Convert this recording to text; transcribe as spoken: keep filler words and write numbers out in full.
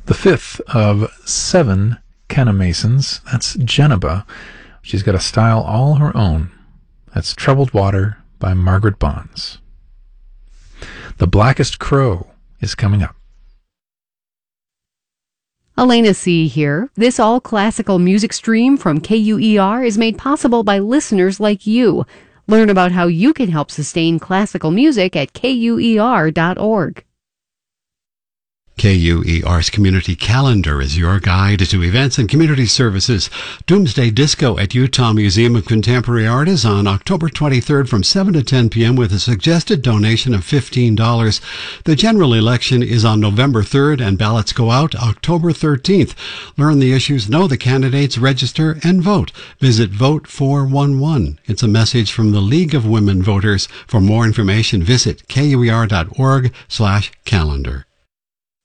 the fifth of seven Kenna Masons. That's Geneba. She's got a style all her own. That's Troubled Water by Margaret Bonds. The Blackest Crow is coming up. Elena C. here. This all-classical music stream from K U E R is made possible by listeners like you. Learn about how you can help sustain classical music at K U E R dot org. K U E R's community calendar is your guide to events and community services. Doomsday Disco at Utah Museum of Contemporary Art is on October twenty-third from seven to ten p.m. with a suggested donation of fifteen dollars. The general election is on November third and ballots go out October thirteenth. Learn the issues, know the candidates, register, and vote. Visit vote four one one. It's a message from the League of Women Voters. For more information, visit K U E R dot org slash calendar.